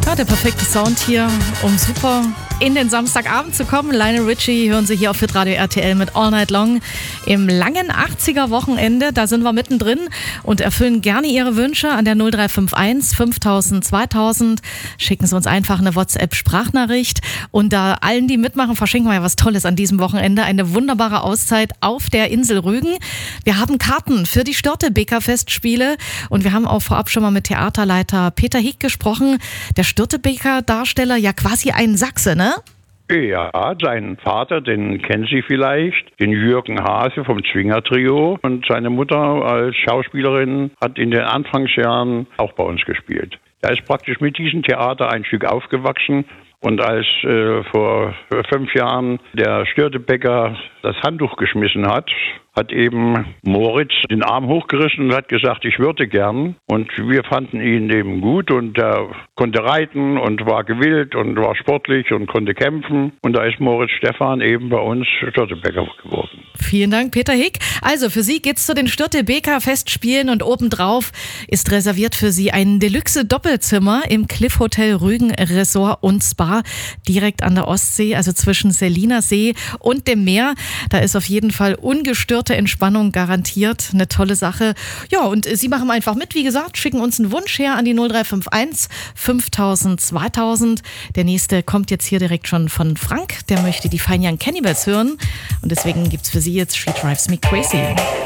Ja, der perfekte Sound hier, um super in den Samstagabend zu kommen. Lionel Richie hören Sie hier auf Hitradio RTL mit All Night Long im langen 80er-Wochenende. Da sind wir mittendrin und erfüllen gerne Ihre Wünsche an der 0351 5000 2000. Schicken Sie uns einfach eine WhatsApp-Sprachnachricht. Und da allen, die mitmachen, verschenken wir ja was Tolles an diesem Wochenende. Eine wunderbare Auszeit auf der Insel Rügen. Wir haben Karten für die Störtebeker-Festspiele und wir haben auch vorab schon mal mit Theaterleiter Peter Hick gesprochen. Der Störtebeker-Darsteller, ja quasi ein Sachse, ne? Ja, seinen Vater, den kennen Sie vielleicht, den Jürgen Hase vom Zwinger-Trio. Und seine Mutter als Schauspielerin hat in den Anfangsjahren auch bei uns gespielt. Er ist praktisch mit diesem Theater ein Stück aufgewachsen. Und als vor 5 Jahren der Störtebeker das Handtuch geschmissen hat eben Moritz den Arm hochgerissen und hat gesagt, ich würde gern. Und wir fanden ihn eben gut und er konnte reiten und war gewillt und war sportlich und konnte kämpfen. Und da ist Moritz Stephan eben bei uns Störtebeker geworden. Vielen Dank, Peter Hick. Also für Sie geht's zu den Störtebeker-Festspielen und obendrauf ist reserviert für Sie ein Deluxe-Doppelzimmer im Cliff Hotel Rügen Resort und Spa direkt an der Ostsee, also zwischen Seliner See und dem Meer. Da ist auf jeden Fall ungestörte Entspannung garantiert. Eine tolle Sache. Ja, und Sie machen einfach mit. Wie gesagt, schicken uns einen Wunsch her an die 0351 5000 2000. Der nächste kommt jetzt hier direkt schon von Frank. Der möchte die Fine Young Cannibals hören. Und deswegen gibt's für Sie jetzt She Drives Me Crazy.